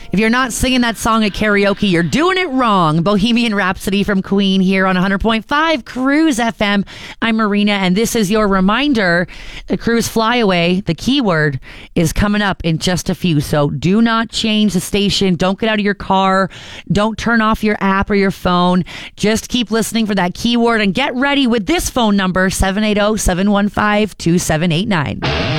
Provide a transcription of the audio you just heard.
If you're not singing that song at karaoke, you're doing it wrong. Bohemian Rhapsody from Queen here on 100.5 Cruise FM. I'm Marina, and this is your reminder. The Cruise Flyaway, the keyword, is coming up in just a few. So do not change the station. Don't get out of your car. Don't turn off your app or your phone. Just keep listening for that keyword and get ready with this phone number, 780-715-2789.